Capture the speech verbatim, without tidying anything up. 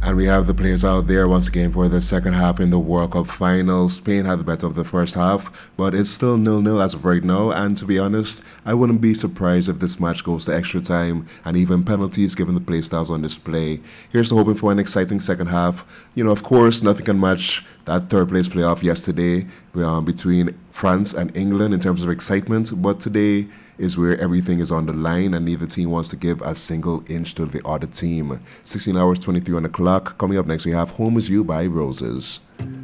And we have the players out there once again for the second half in the World Cup final. Spain had the better of the first half, but it's still nil-nil as of right now. And to be honest, I wouldn't be surprised if this match goes to extra time and even penalties given the play styles on display. Here's to hoping for an exciting second half. You know, of course, nothing can match that third place playoff yesterday um, between France and England in terms of excitement. But today is where everything is on the line and neither team wants to give a single inch to the other team. sixteen hours, twenty-three on the clock. Coming up next, we have Home Is You by Roses.